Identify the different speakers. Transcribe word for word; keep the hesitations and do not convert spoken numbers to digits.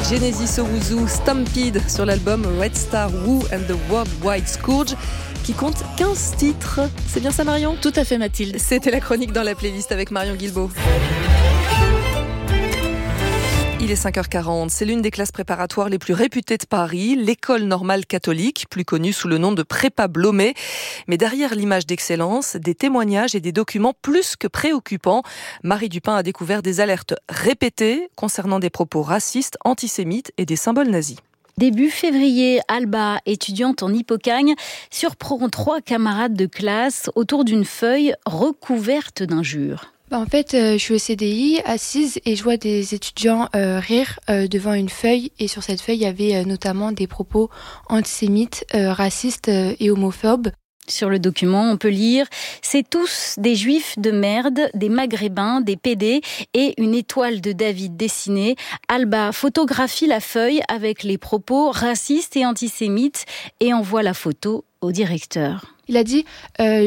Speaker 1: Genesis Owuzu, Stampede sur l'album Red Star Woo and the Worldwide Scourge qui compte quinze titres. C'est bien ça Marion ?
Speaker 2: Tout à fait Mathilde.
Speaker 1: C'était la chronique dans la playlist avec Marion Guilbault. Il est cinq heures quarante, c'est l'une des classes préparatoires les plus réputées de Paris, l'école normale catholique, plus connue sous le nom de Prépa Blomet. Mais derrière l'image d'excellence, des témoignages et des documents plus que préoccupants. Marie Dupin a découvert des alertes répétées concernant des propos racistes, antisémites et des symboles nazis.
Speaker 2: Début février, Alba, étudiante en Hippocagne, surprend trois camarades de classe autour d'une feuille recouverte d'injures.
Speaker 3: Bah en fait, euh, je suis au C D I, assise, et je vois des étudiants euh, rire euh, devant une feuille. Et sur cette feuille, il y avait euh, notamment des propos antisémites, euh, racistes euh, et homophobes.
Speaker 2: Sur le document, on peut lire « C'est tous des juifs de merde, des maghrébins, des pédés et une étoile de David dessinée. Alba photographie la feuille avec les propos racistes et antisémites et envoie la photo au directeur. »
Speaker 3: Il a dit euh,